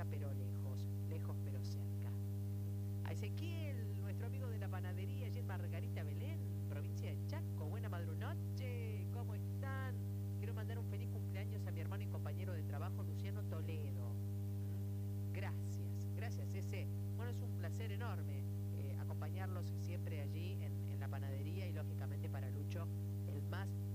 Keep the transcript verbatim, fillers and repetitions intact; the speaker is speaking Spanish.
cerca pero lejos, lejos pero cerca. A Ezequiel, nuestro amigo de la panadería, allí en Margarita Belén, provincia de Chaco. Buena madrunoche, ¿cómo están? Quiero mandar un feliz cumpleaños a mi hermano y compañero de trabajo, Luciano Toledo. ¿Mm? Gracias, gracias, ese. Bueno, es un placer enorme eh, acompañarlos siempre allí en, en la panadería y lógicamente para Lucho, el más